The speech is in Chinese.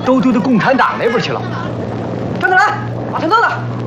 都丢到共产党那边去了。跟着来，把他弄了。